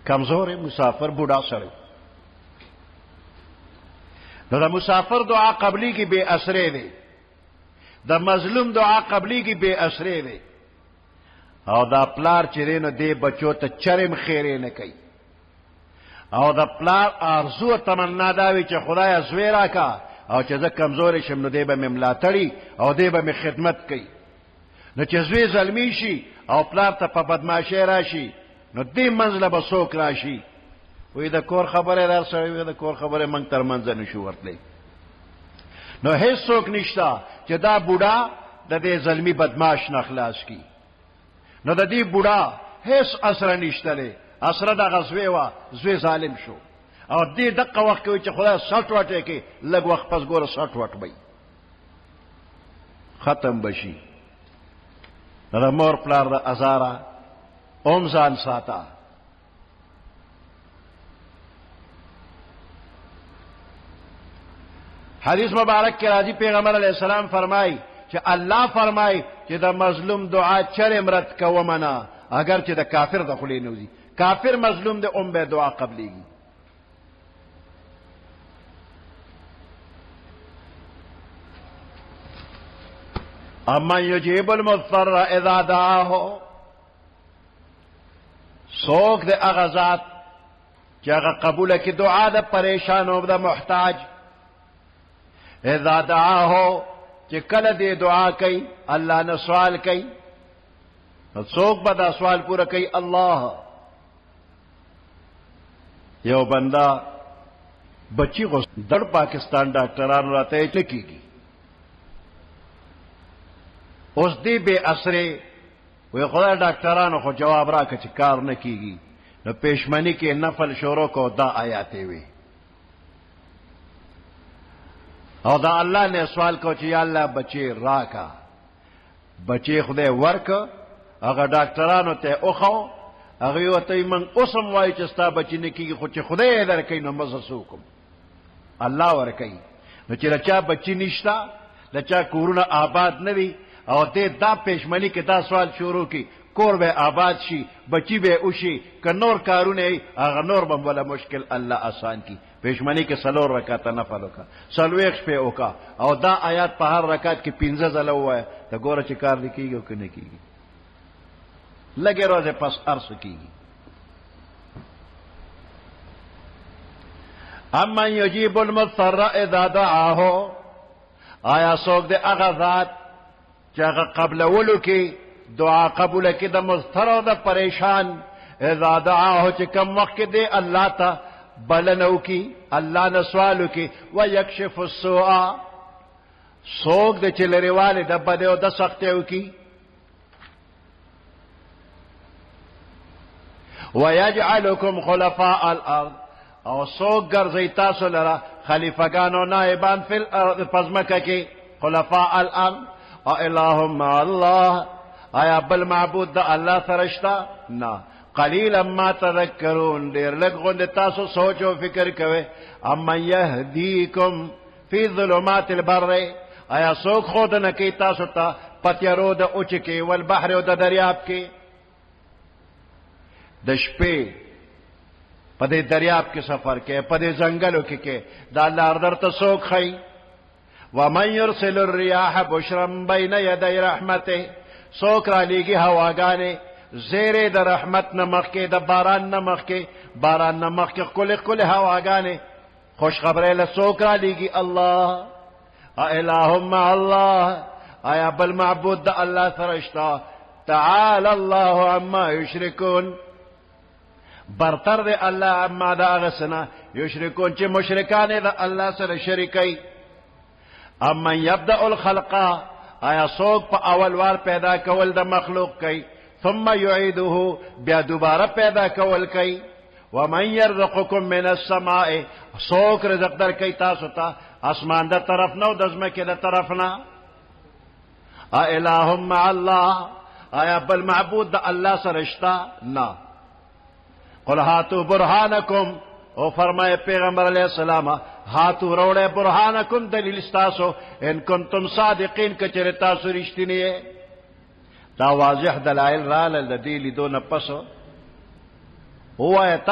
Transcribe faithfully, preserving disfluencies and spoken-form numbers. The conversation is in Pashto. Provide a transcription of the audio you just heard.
کمزور مسافر بوډا سړی نو د مسافر دعا قبلی کی بے اثرے دی د مظلوم دعا قبلی کی بے اثرے دی او دا پلار چې دی نو دی بچو ته چرم خیرې نه کوي او د پلار آرزو او تمنا دا وي چې خدایه زوی راکا او چې زه کمزوری شم نو دی به مې ملاتړي او دی به مې خدمت کوي نو چې زوی زلمی شي او پلار ته په بدماشۍ راشي نو دې منځله به څوک راشي وی د کور خبره در سره وی د کور خبره موږ تر منځ نشو ورتلی نو هیڅ څوک نشته چې دا بوډا د دې ظلمي بدماش نه خلاص کی نو د دې بوډا هیڅ اثر نشته دی اثر دغه زوی وه زوی ظالم شو او دې دقه وخت کې چې خدای سټ وټی کې لږ وخت پس ګوره سټ وټ بی ختم بشي د مور پلار د ازاره اوم ځان ساته حدیث مبارک کے راضی پیغمبر علیہ السلام فرمائی کہ اللہ فرمائی کہ دا مظلوم دعا چر امرت کا ومنا اگر چې دا کافر دا خلی نوزی کافر مظلوم دے ام بے دعا قبلی گی اما یجیب المضطر اذا دعاہو سوک دے اغزات کہ اگر قبول کی دعا دا پریشان ہو دا محتاج اذا دعاہو چې کله دې دعا کوي الله نه سوال کوي نو څوک به دا سوال پوره کوي الله یو بندا بچی غوښ در پاکستان ډاکټرانو راته ټکیږي اوس دې بے اثرې وی خدای ډاکټرانو خو جواب راکړه چې کار نه کیږي نو پېشمنی کې نفل شروع کو دا آیاتې وي او دا اللہ نے سوال کو چې یا الله بچی راکا بچی خدای ورک هغه ډاکټرانو ته اوخو هغه وته من اوسم وای چې ستا بچی نه کیږي خو چې خدای درکې نو مزه سوکم الله ورکې نو چې لچا بچی نشتا لچا کورونه آباد نه وي او دې دا پېشمنی کې دا سوال شروع کی کور به آباد شي بچی به اوشي که نور کارونه هغه نور به ولا مشکل الله آسان کی پېشمنی کې سلور رکعات نفل وکا سلويخ په وکا او دا آیات په هر رکعت کې پنځه ځله وای ته ګوره چې کار وکیږي او کنه کیږي لګي روزه پس ارس کیږي اما یجیب المضطر اذا دعاه آیا څوک دې هغه ذات چې هغه قبل ولو کې دعا قبول کې د مضطر او د پریشان اذا دعاه چې کوم وخت دې الله ته بلنو کی اللہ نے سوالو کی ویکشف السوء سوک دے چلری والے دا بدے او دا سختیو کی ویجعلکم خلفاء الارض او سوک گرزی تاسو لرا خلیفگانو نائبان فی الارض پزمکہ کی خلفاء الارض او الہم اللہ آیا بالمعبود دا اللہ سرشتا نا قلیلا ما تذکرون دیر لگ غند تاسو سوچ و فکر کوئے اما یهدیکم فی ظلمات البر آیا سوک خود نکی تاسو تا پتیرو دا اچکی والبحر دا دریاب کی دا شپی پا دے دریاب کی سفر کے پا دے زنگلو کی کے دا اللہ اردر تا سوک خی ومن یرسل الریاح بشرم بین یدی رحمته سوک را لیگی ہواگانے زیره د رحمت نمخ کې د باران نمخ کې باران نمخ کې کل کل هواګانې خوش خبره له څوک را لیږي الله الہم الله آیا بل معبود د الله سره شته تعالی الله عما یشرکون برتر د الله عما دا غسنا یشرکون چې مشرکان د الله سره شریکي اما یبدا الخلق آیا څوک په اول وار پیدا کول د مخلوق کوي ثم يعيده بیا دوباره پیدا کول کوي ومن يرزقكم من السماء سوک رزق در کوي تاسو ته اسمان د طرف نو د ځمکې د طرف نه ا الہ مع الله آیا بل معبود د الله سره شته نه قل هاتوا برهانکم او فرمائے پیغمبر علیہ السلام ہاتو روڑے برہانکم دلیل استاسو ان کنتم صادقین کچر تاسو رشتینی ہے دا واضح دلائل رال لدیلی دون پسو ہوا ہے